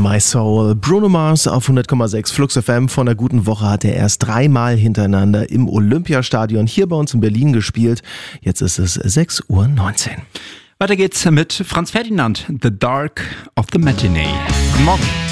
My Soul. Bruno Mars auf 100,6 Flux FM. Von der guten Woche hat er erst 3-mal hintereinander im Olympiastadion hier bei uns in Berlin gespielt. Jetzt ist es 6:19 Uhr. Weiter geht's mit Franz Ferdinand, The Dark of the Matinee. Guten Morgen.